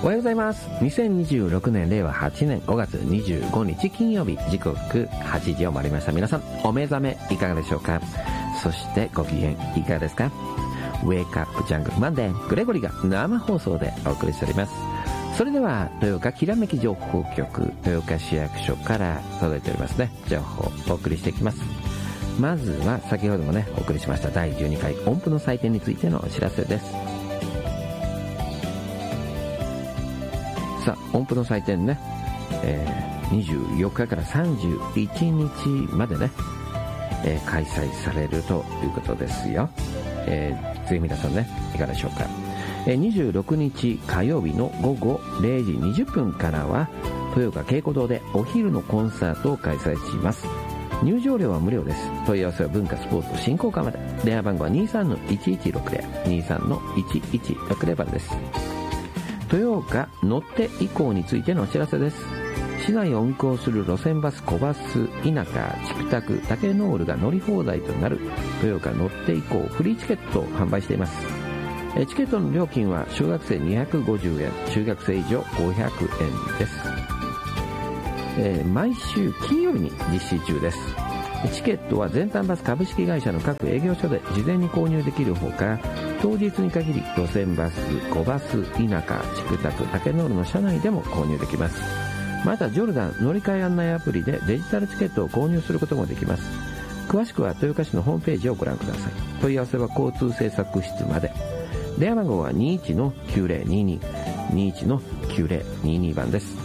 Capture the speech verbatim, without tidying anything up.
おはようございます。にせんにじゅうろくねんれいわはちねんごがつにじゅうごにち金曜日、時刻はちじを回りました。皆さんお目覚めいかがでしょうか。そしてご機嫌いかがですか。ウェイクアップジャングルマンデー、グレゴリが生放送でお送りしております。それでは豊岡きらめき情報局、豊岡市役所から届いておりますね、情報をお送りしていきます。まずは先ほどもねお送りしましただいじゅうにかい音符の祭典についてのお知らせです。さあ、音符の祭典ね、えー、にじゅうよっかからさんじゅういちにちまでね、えー、開催されるということですよ。えー、ぜひ皆さんねいかがでしょうか。えー、にじゅうろくにち火曜日のごごれいじにじゅっぷんからは豊岡稽古堂でお昼のコンサートを開催します。入場料は無料です。問い合わせは文化スポーツ振興課まで。電話番号は にさんのいちいちろくゼロ にさんのいちいちろくゼロ 番です。豊岡乗って以降についてのお知らせです。市内を運行する路線バス、小バス、田舎、チクタク、竹ノールが乗り放題となる豊岡乗って以降フリーチケットを販売しています。チケットの料金は小学生にひゃくごじゅうえん、中学生以上ごひゃくえんです。えー、毎週金曜日に実施中です。チケットは全端バス株式会社の各営業所で事前に購入できるほか、当日に限り路線バス、小バス、田舎、チクタク、竹ノールの車内でも購入できます。またジョルダン乗り換え案内アプリでデジタルチケットを購入することもできます。詳しくは豊岡市のホームページをご覧ください。問い合わせは交通政策室まで。電話番号は にいちのきゅうゼロにに にいちのきゅうゼロにに 番です。